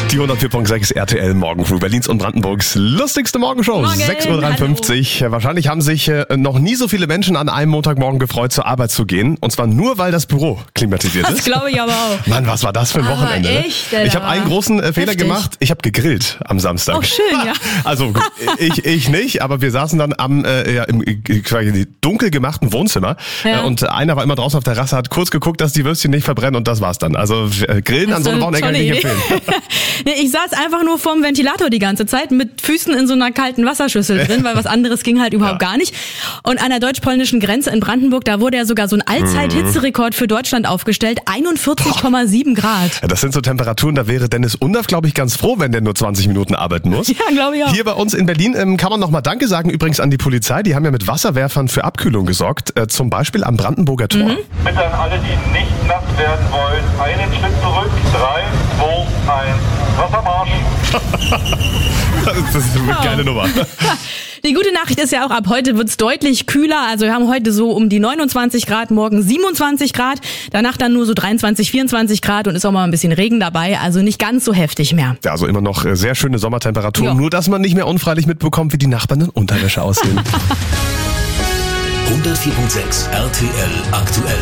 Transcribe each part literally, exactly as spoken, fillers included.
Die hundertvier Komma sechs R T L Morgenfrüh, Berlins und Brandenburgs lustigste Morgenshow. Morgen, sechs Uhr dreiundfünfzig. Hallo. Wahrscheinlich haben sich noch nie so viele Menschen an einem Montagmorgen gefreut, zur Arbeit zu gehen. Und zwar nur, weil das Büro klimatisiert das ist. Das glaube ich aber auch. Mann, was war das für ein aber Wochenende? Echt, ne? Ich habe einen großen äh, Fehler heftig. gemacht. Ich habe gegrillt am Samstag. Oh, schön, ja. Also ich, ich nicht, aber wir saßen dann am äh, ja, im quasi dunkel gemachten Wohnzimmer. Ja. Äh, und einer war immer draußen auf der Terrasse, hat kurz geguckt, dass die Würstchen nicht verbrennen und das war's dann. Also äh, Grillen an so einem Wochenende kann ich nicht empfehlen. Nee, ich saß einfach nur vorm Ventilator die ganze Zeit mit Füßen in so einer kalten Wasserschüssel drin, weil was anderes ging halt überhaupt ja. gar nicht. Und an der deutsch-polnischen Grenze in Brandenburg, da wurde ja sogar so ein Allzeit-Hitzerekord für Deutschland aufgestellt. einundvierzig Komma sieben Grad. Ja, das sind so Temperaturen, da wäre Dennis Undaff, glaube ich, ganz froh, wenn der nur zwanzig Minuten arbeiten muss. Ja, glaube ich auch. Hier bei uns in Berlin ähm, kann man nochmal Danke sagen, übrigens an die Polizei. Die haben ja mit Wasserwerfern für Abkühlung gesorgt, äh, zum Beispiel am Brandenburger Tor. Mhm. Bitte an alle, die nicht nass werden wollen, einen Schritt zurück. Drei, zwei, eins. Wassermarsch. Das ist eine oh. geile Nummer. Die gute Nachricht ist ja auch, ab heute wird's deutlich kühler. Also wir haben heute so um die neunundzwanzig Grad, morgen siebenundzwanzig Grad. Danach dann nur so dreiundzwanzig, vierundzwanzig Grad und ist auch mal ein bisschen Regen dabei. Also nicht ganz so heftig mehr. Ja, also immer noch sehr schöne Sommertemperaturen. Ja. Nur, dass man nicht mehr unfreilich mitbekommt, wie die Nachbarn in Unterwäsche aussehen. hundertvier Komma sechs R T L aktuell.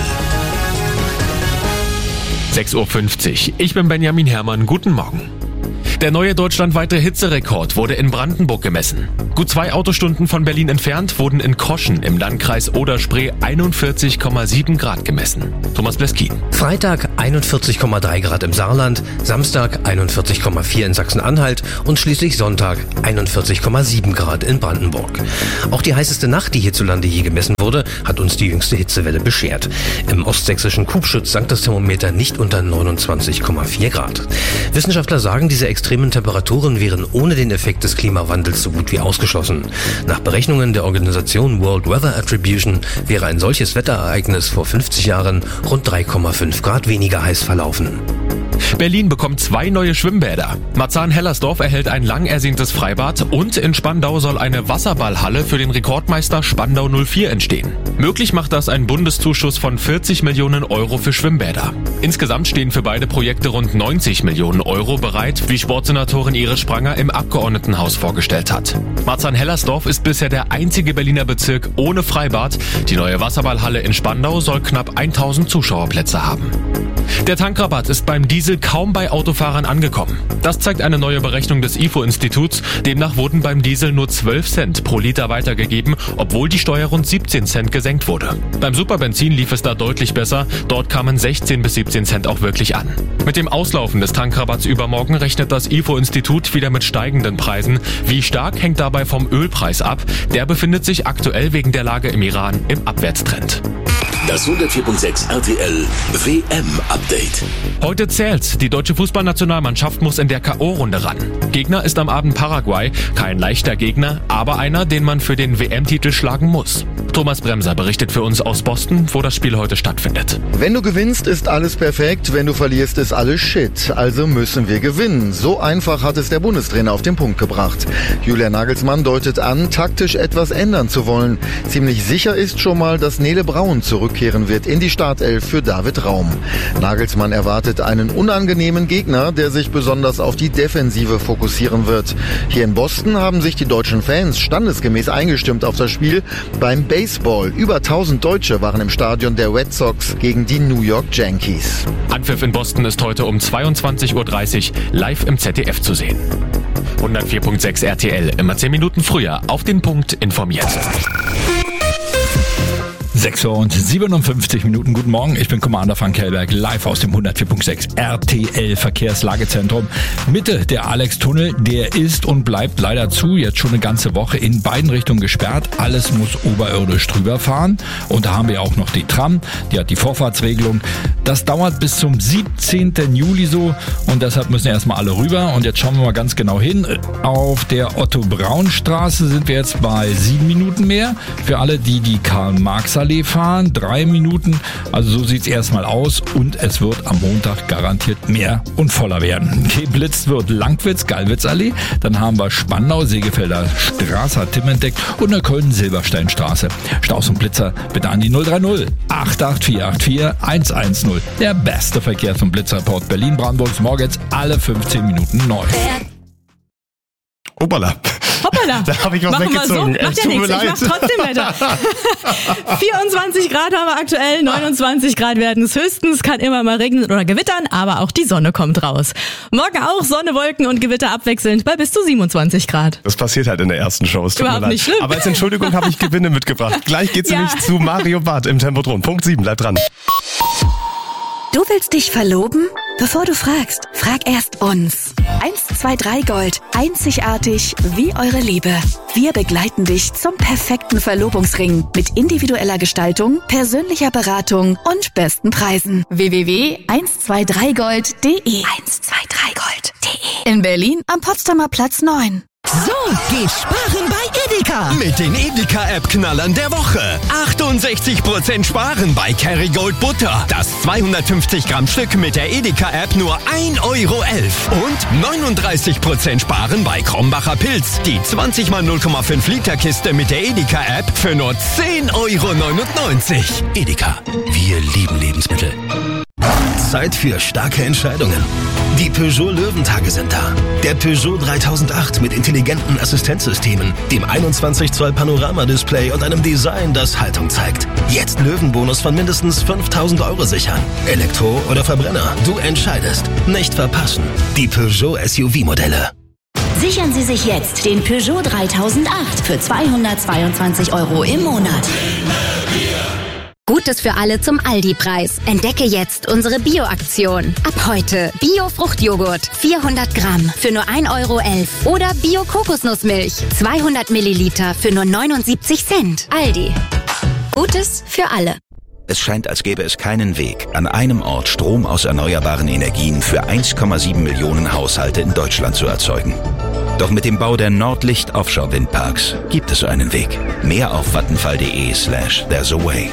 sechs Uhr fünfzig. Ich bin Benjamin Herrmann. Guten Morgen. Der neue deutschlandweite Hitzerekord wurde in Brandenburg gemessen. Gut zwei Autostunden von Berlin entfernt wurden in Koschen im Landkreis Oder-Spree einundvierzig Komma sieben Grad gemessen. Thomas Bleskin. Freitag einundvierzig Komma drei Grad im Saarland, Samstag einundvierzig Komma vier in Sachsen-Anhalt und schließlich Sonntag einundvierzig Komma sieben Grad in Brandenburg. Auch die heißeste Nacht, die hierzulande je gemessen wurde, hat uns die jüngste Hitzewelle beschert. Im ostsächsischen Kubschütz sank das Thermometer nicht unter neunundzwanzig Komma vier Grad. Wissenschaftler sagen, diese extremen Temperaturen wären ohne den Effekt des Klimawandels so gut wie ausgeschlossen. Nach Berechnungen der Organisation World Weather Attribution wäre ein solches Wetterereignis vor fünfzig Jahren rund drei Komma fünf Grad weniger heiß verlaufen. Berlin bekommt zwei neue Schwimmbäder. Marzahn-Hellersdorf erhält ein lang ersehntes Freibad und in Spandau soll eine Wasserballhalle für den Rekordmeister Spandau null vier entstehen. Möglich macht das ein Bundeszuschuss von vierzig Millionen Euro für Schwimmbäder. Insgesamt stehen für beide Projekte rund neunzig Millionen Euro bereit, wie Sportsenatorin Iris Spranger im Abgeordnetenhaus vorgestellt hat. Marzahn-Hellersdorf ist bisher der einzige Berliner Bezirk ohne Freibad. Die neue Wasserballhalle in Spandau soll knapp tausend Zuschauerplätze haben. Der Tankrabatt ist beim Diesel kaum bei Autofahrern angekommen. Das zeigt eine neue Berechnung des I F O-Instituts. Demnach wurden beim Diesel nur zwölf Cent pro Liter weitergegeben, obwohl die Steuer rund siebzehn Cent gesenkt wurde. Beim Superbenzin lief es da deutlich besser. Dort kamen sechzehn bis siebzehn Cent auch wirklich an. Mit dem Auslaufen des Tankrabatts übermorgen rechnet das I F O-Institut wieder mit steigenden Preisen. Wie stark hängt dabei vom Ölpreis ab? Der befindet sich aktuell wegen der Lage im Iran im Abwärtstrend. Das hundertvier Komma sechs R T L W M-Update. Heute zählt's. Die deutsche Fußballnationalmannschaft muss in der K O-Runde ran. Gegner ist am Abend Paraguay. Kein leichter Gegner, aber einer, den man für den W M-Titel schlagen muss. Thomas Bremser berichtet für uns aus Boston, wo das Spiel heute stattfindet. Wenn du gewinnst, ist alles perfekt. Wenn du verlierst, ist alles Shit. Also müssen wir gewinnen. So einfach hat es der Bundestrainer auf den Punkt gebracht. Julian Nagelsmann deutet an, taktisch etwas ändern zu wollen. Ziemlich sicher ist schon mal, dass Nele Braun zurückkehren wird in die Startelf für David Raum. Nagelsmann erwartet einen unangenehmen Gegner, der sich besonders auf die Defensive fokussieren wird. Hier in Boston haben sich die deutschen Fans standesgemäß eingestimmt auf das Spiel beim Baseball. Über tausend Deutsche waren im Stadion der Red Sox gegen die New York Yankees. Anpfiff in Boston ist heute um zweiundzwanzig Uhr dreißig live im Z D F zu sehen. hundertvier Komma sechs R T L, immer zehn Minuten früher auf den Punkt informiert. sechs Uhr und siebenundfünfzig Minuten. Guten Morgen, ich bin Commander Frank Hellberg, live aus dem hundertvier Komma sechs R T L Verkehrslagezentrum. Mitte der Alex-Tunnel, der ist und bleibt leider zu, jetzt schon eine ganze Woche in beiden Richtungen gesperrt. Alles muss oberirdisch drüber fahren. Und da haben wir auch noch die Tram, die hat die Vorfahrtsregelung. Das dauert bis zum siebzehnten Juli so und deshalb müssen erstmal alle rüber. Und jetzt schauen wir mal ganz genau hin. Auf der Otto-Braun-Straße sind wir jetzt bei sieben Minuten mehr. Für alle, die die Karl-Marx-Allee Allee fahren, drei Minuten. Also so sieht's erstmal aus und es wird am Montag garantiert mehr und voller werden. Geblitzt wird Langwitz, Gallwitz-Allee, dann haben wir Spandau, Segefelder Straße hat Tim entdeckt und Neukölln-Silbersteinstraße. Staus und Blitzer bitte an die null drei null acht acht vier acht vier eins eins null. Der beste Verkehrs- und Blitzreport Berlin-Brandenburgs morgens alle fünfzehn Minuten neu. Hoppala. Hoppala. Da habe ich was Machen weggezogen. Wir so. Macht ja nichts, ich mach trotzdem weiter. vierundzwanzig Grad haben wir aktuell, neunundzwanzig Grad werden es höchstens, kann immer mal regnen oder gewittern, aber auch die Sonne kommt raus. Morgen auch Sonne, Wolken und Gewitter abwechselnd bei bis zu siebenundzwanzig Grad. Das passiert halt in der ersten Show. Es tut Überhaupt mir leid. nicht schlimm. Aber als Entschuldigung habe ich Gewinne mitgebracht. Gleich geht's Ja. nämlich zu Mario Barth im Tempodrom. Punkt sieben, bleib dran. Du willst dich verloben? Bevor du fragst, frag erst uns. eins zwei drei Gold. Einzigartig wie eure Liebe. Wir begleiten dich zum perfekten Verlobungsring mit individueller Gestaltung, persönlicher Beratung und besten Preisen. w w w punkt eins zwei drei gold punkt d e eins zwei drei gold punkt d e In Berlin am Potsdamer Platz neun. So geht sparen bei Edeka. Mit den Edeka-App-Knallern der Woche. achtundsechzig Prozent sparen bei Kerrygold Butter. Das zweihundertfünfzig Gramm Stück mit der Edeka-App nur ein Euro elf. Und neununddreißig Prozent sparen bei Krombacher Pilz. Die zwanzig mal null Komma fünf Liter Kiste mit der Edeka-App für nur zehn Euro neunundneunzig. Edeka, wir lieben Lebensmittel. Zeit für starke Entscheidungen. Die Peugeot Löwentage sind da. Der Peugeot dreitausendacht mit intelligenten Assistenzsystemen, dem einundzwanzig Zoll Panoramadisplay und einem Design, das Haltung zeigt. Jetzt Löwenbonus von mindestens fünftausend Euro sichern. Elektro oder Verbrenner, du entscheidest. Nicht verpassen. Die Peugeot S U V-Modelle. Sichern Sie sich jetzt den Peugeot dreitausendacht für zweihundertzweiundzwanzig Euro im Monat. Gutes für alle zum Aldi-Preis. Entdecke jetzt unsere Bio-Aktion. Ab heute Bio-Fruchtjoghurt vierhundert Gramm für nur ein Euro elf. Oder Bio-Kokosnussmilch zweihundert Milliliter für nur neunundsiebzig Cent. Aldi. Gutes für alle. Es scheint, als gäbe es keinen Weg, an einem Ort Strom aus erneuerbaren Energien für eins Komma sieben Millionen Haushalte in Deutschland zu erzeugen. Doch mit dem Bau der Nordlicht Offshore Windparks gibt es so einen Weg. Mehr auf vattenfall.de slash there's a way.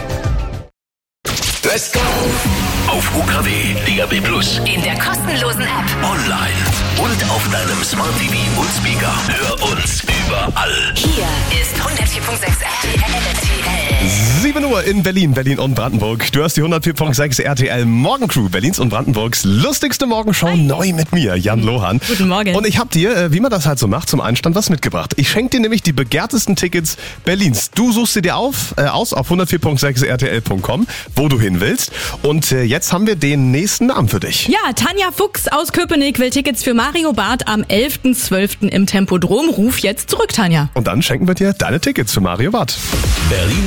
Let's go! Auf U K W, D A B plus, In der kostenlosen App. online und auf deinem Smart T V und Speaker. Hör uns überall. Hier ist hundertvier Komma sechs R T L. sieben Uhr in Berlin, Berlin und Brandenburg. Du hast die hundertvier Komma sechs R T L Morgencrew, Berlins und Brandenburgs lustigste Morgenshow, Hi. neu mit mir, Jan Lohan. Guten Morgen. Und ich habe dir, wie man das halt so macht, zum Einstand was mitgebracht. Ich schenke dir nämlich die begehrtesten Tickets Berlins. Du suchst sie dir auf, äh, aus auf hundertvier Komma sechs R T L Punkt com, wo du hin willst. Und äh, jetzt haben wir den nächsten Namen für dich. Ja, Tanja Fuchs aus Köpenick will Tickets für Mario Barth am elften zwölften im Tempodrom. Ruf jetzt zurück, Tanja. Und dann schenken wir dir deine Tickets für Mario Barth. Berlin